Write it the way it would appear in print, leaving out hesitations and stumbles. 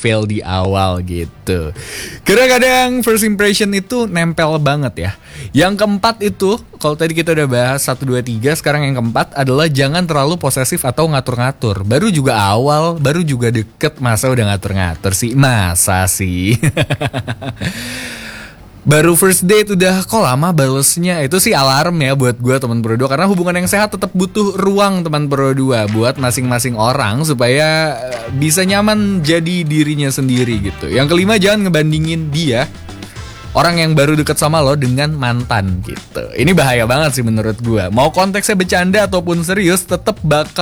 fail di awal gitu. Karena kadang first impression itu nempel banget ya. Yang keempat itu, kalau tadi kita udah bahas 1, 2, 3, sekarang yang keempat adalah jangan terlalu posesif atau ngatur-ngatur. Baru juga awal, baru juga deket, masa udah ngatur-ngatur sih? Masa sih? Baru first date udah kok lama balesnya. Itu sih alarm ya buat gue teman Pro 2. Karena hubungan yang sehat tetap butuh ruang teman Pro 2 buat masing-masing orang supaya bisa nyaman jadi dirinya sendiri gitu. Yang kelima, jangan ngebandingin dia, orang yang baru deket sama lo, dengan mantan gitu. Ini bahaya banget sih menurut gue. Mau konteksnya bercanda ataupun serius, tetap bakal